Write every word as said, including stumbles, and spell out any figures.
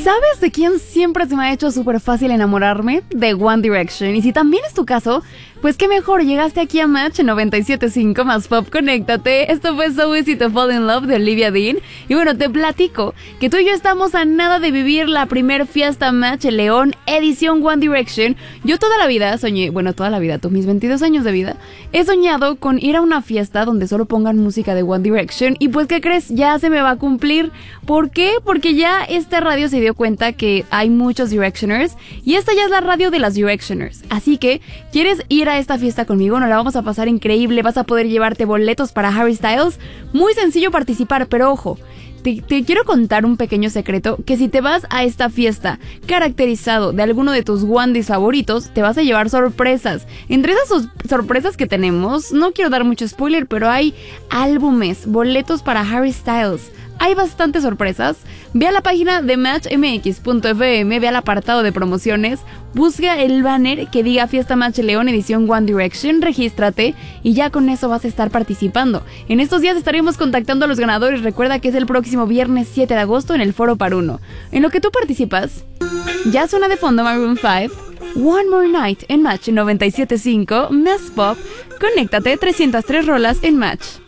¿Sabes de quién siempre se me ha hecho súper fácil enamorarme? De One Direction. Y si también es tu caso, pues qué mejor, llegaste aquí a Match noventa y siete punto cinco más Pop, conéctate. Esto fue So Easy to Fall in Love de Olivia Dean. Y bueno, te platico que tú y yo estamos a nada de vivir la primer fiesta Match en León, edición One Direction. Yo toda la vida soñé, bueno, toda la vida, todos mis veintidós años de vida, he soñado con ir a una fiesta donde solo pongan música de One Direction. Y pues, ¿qué crees? Ya se me va a cumplir. ¿Por qué? Porque ya esta radio se dio cuenta que hay muchos Directioners y esta ya es la radio de las Directioners. Así que, ¿quieres ir a esta fiesta conmigo? Nos la vamos a pasar increíble. Vas a poder llevarte boletos para Harry Styles. Muy sencillo participar, pero ojo, Te, te quiero contar un pequeño secreto, que si te vas a esta fiesta caracterizado de alguno de tus Wandys favoritos, te vas a llevar sorpresas. Entre esas sor- sorpresas que tenemos, no quiero dar mucho spoiler, pero hay álbumes, boletos para Harry Styles. Hay bastantes sorpresas. Ve a la página de match m x punto f m, ve al apartado de promociones, busca el banner que diga Fiesta Match León edición One Direction, regístrate y ya con eso vas a estar participando. En estos días estaremos contactando a los ganadores. Recuerda que es el próximo viernes siete de agosto en el Foro Paruno. En lo que tú participas, ya suena de fondo Maroon cinco, One More Night en Match noventa y siete punto cinco, Más Pop, conéctate, trescientas tres rolas en Match.